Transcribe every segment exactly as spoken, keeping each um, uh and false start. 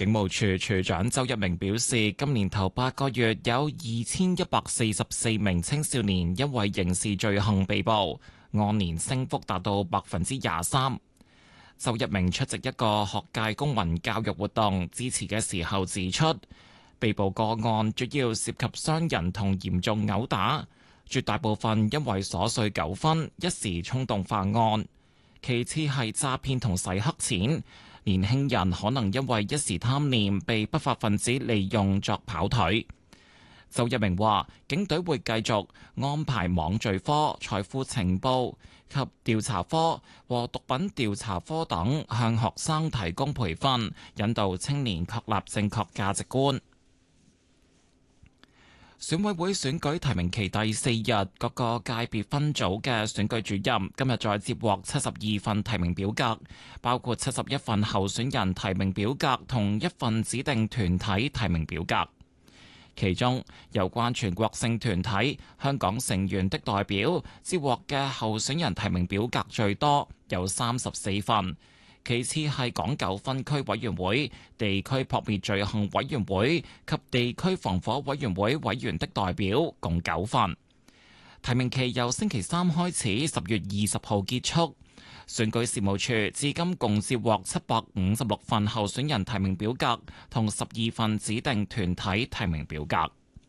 警務處處長周一鳴表示，今年頭八個月有二千一百四十四名青少年因為刑事罪行被捕，按年升幅達到百分之廿三。周一鳴出席一個學界公民教育活動支持嘅時候指出，被捕個案主要涉及傷人同嚴重毆打，絕大部分因為瑣碎糾紛一時衝動犯案，其次係詐騙同洗黑錢。年輕人可能因為一時貪念被不法分子利用作跑腿。周一鳴話，警隊會繼續安排網罪科、財富情報及調查科和毒品調查科等向學生提供培訓，引導青年確立正確價值觀。選委會選舉提名期第四日，各個界別分組嘅選舉主任今日再接獲七十二份提名表格，包括七十一份候選人提名表格同一份指定團體提名表格。其中，有關全國性團體香港成員的代表接獲嘅候選人提名表格最多，有三十四份。其次係港九分區委員會、地區撲滅罪行委員會及地區防火委員會委員的代表，共九份。提名期由星期三開始，十月二十號結束。選舉事務處至今共接獲七百五十六份候選人提名表格，同十二份指定團體提名表格。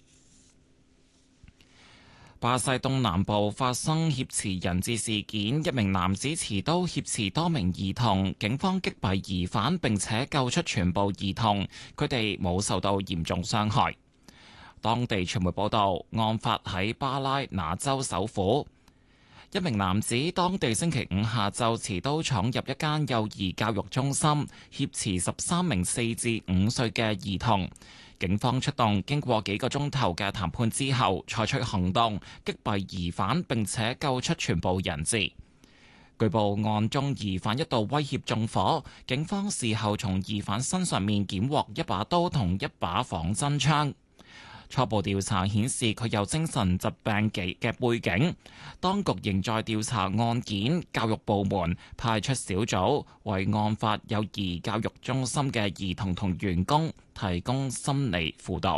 巴西東南部發生挾持人質事件，一名男子持刀挾持多名兒童，警方擊斃疑犯並且救出全部兒童，佢哋冇受到嚴重傷害。當地傳媒報道，案發喺巴拉那州首府。一名男子當地星期五下晝持刀闖入一間幼兒教育中心，挾持十三名四至五歲嘅兒童。警方出動，經過幾個鐘頭嘅談判之後，採取行動擊斃疑犯，並且救出全部人質。據報案中疑犯一度威脅縱火，警方事後從疑犯身上面檢獲一把刀同一把仿真槍。初步調查顯示佢有精神疾病嘅背景，當局仍在調查案件。教育部門派出小組為案發幼兒教育中心嘅兒童同員工提供心理輔導。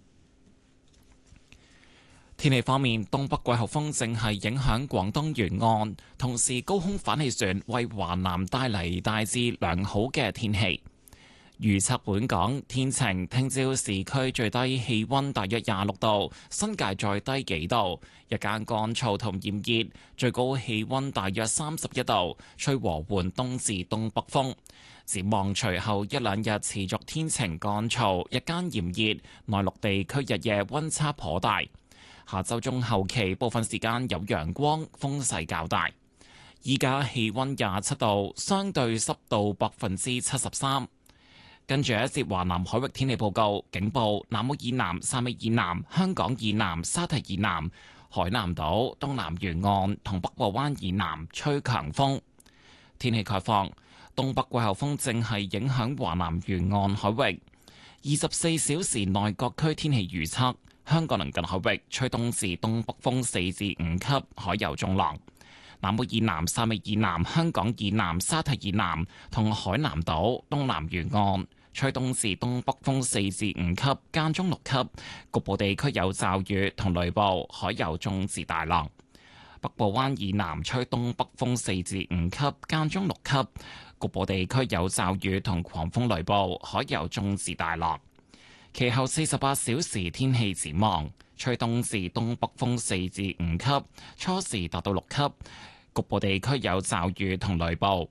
天氣方面，東北季候風正係影響廣東沿岸，同時高空反氣旋為華南帶嚟大致良好嘅天氣。預測本港天晴，聽朝市區最低氣溫大約廿六度，新界再低幾度，日間乾燥同炎熱，最高氣溫大約三十一度，吹和緩東至東北風。展望隨後一兩日持續天晴乾燥，日間炎熱，內陸地區日夜溫差頗大。下週中後期部分時間有陽光，風勢較大。依家氣溫廿七度，相對濕度百分之七十三。跟住一節華南海域天氣報告，警報：南澳以南、汕尾以南、香港以南、沙堤以南、海南島東南沿岸同北部灣以南吹強風。天氣概況：東北季候風正係影響華南沿岸海域。二十四小時內各區天氣預測：香港鄰近海域吹東至東北風四至五級，海有中浪。南澳以南、汕尾以南、香港以南、沙堤以南同海南島東南沿岸吹東至東北風四至五級，間中六級，局部地區有驟雨同雷暴，海有中至大浪。北部灣以南吹東北風四至五級，間中六級，局部地區有驟雨同狂風雷暴，海有中至大浪。其後四十八小時天氣展望，吹東至東北風四至五級，初時達到六級。局部地區有驟雨同雷暴。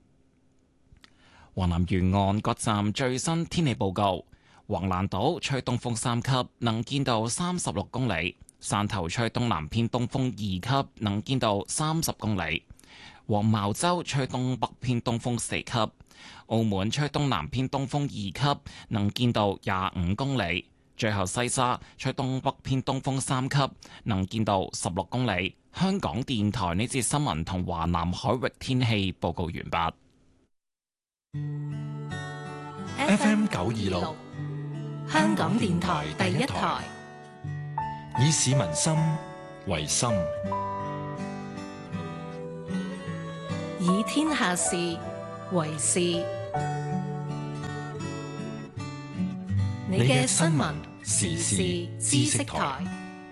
華南沿岸各站最新天氣報告：橫瀾島吹東風三級，能見度三十六公里；汕頭吹東南偏東風二級，能見度三十公里；黃茅洲吹東北偏東風四級；澳門吹東南偏東風二級，能見度廿五公里；最後西沙吹東北偏東風三級，能見度十六公里。香港電台呢節新聞同華南海域天氣報告完畢。 F M 九二六，香港電台第一台，以市民心為心，以天下事為事。 你嘅新聞時事知識台。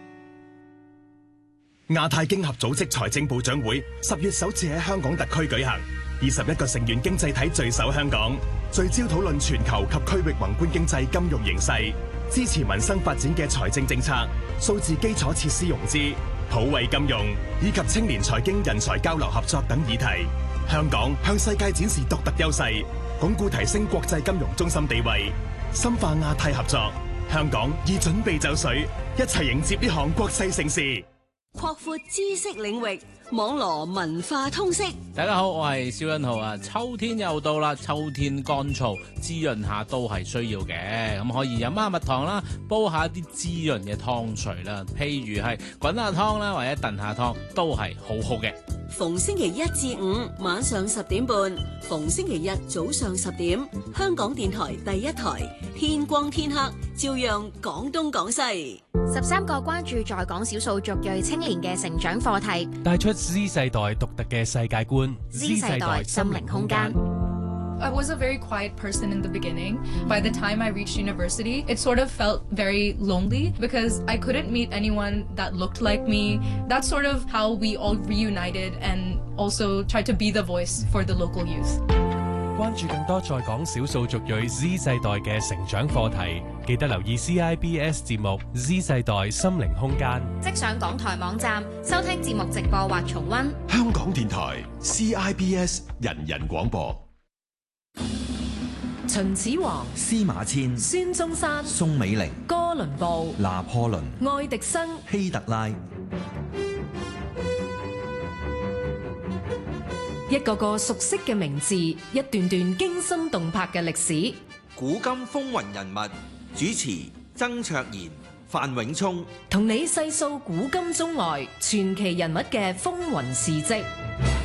亞太經合組織財政部長會十月首次喺香港特區舉行，二十一個成員經濟體聚首香港，聚焦討論全球及區域宏觀經濟金融形勢，支持民生發展嘅財政政策、數字基礎設施融資、普惠金融以及青年財經人才交流合作等議題。香港向世界展示獨特優勢，鞏固提升國際金融中心地位，深化亞太合作。香港已準備就緒，一齊迎接呢項國際盛事。 擴闊知識領域，網羅文化通識。 大家好，我係蕭欣浩啊！秋天又到啦，秋天乾燥，滋潤下都係需要嘅。咁可以飲下蜜糖啦，煲下啲滋潤嘅湯水啦，譬如係滾下湯啦，或者燉下湯，都係好好嘅。 逢星期一至五晚上十點半，逢星期日早上十點，香港電台第一台，天光天黑，照樣講東講西。 十三個關注在港少數族裔青年嘅成長課題， 帶出 Z 世代獨特嘅世界觀。 Z 世代心靈空間。 I was a very quiet person in the beginning. By the time I reached university, it sort of felt very lonely because I couldn't meet anyone that looked like me. That's sort of how we all reunited and also tried to be the voice for the local youth. 關注更多在港少數族裔 Z 世代嘅成長課題，記得留意 C I B S 節目 Z 世代心靈空間。 即上港台網站收聽節目直播或重溫。 香港電台 C I B S 人人廣播。 秦始皇、 司馬遷、 孫中山、 宋美齡、 哥倫布、 拿破崙、 愛迪生、 希特拉， 一個個熟悉嘅名字，一段段驚心動魄嘅歷史。 古今風雲人物，主持曾卓賢、范永聰， 同你細數古今中外傳奇人物嘅風雲事跡。